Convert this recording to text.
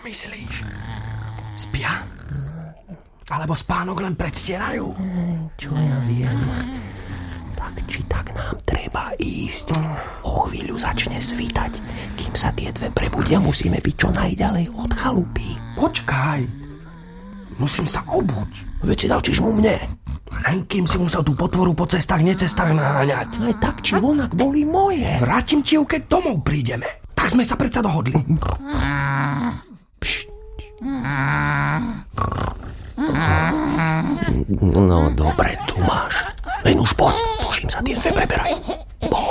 myslíš? Spia? Alebo spánok len predstierajú? Čo ja viem. Tak či tak nám treba ísť. O chvíľu začne svítať. Kým sa tie dve prebudia, musíme byť čo najďalej od chalupy. Počkaj. Musím sa obuť. Veď si dal čižmu mne. Len kým si musel tú potvoru po cestách, necestách naháňať. Aj tak či onak boli moje. Vrátim ti ju, keď domov prídeme. Tak sme sa predsa dohodli. Pšt. No dobre, tu máš. Len už poď, tuším sa tie dve preberaj.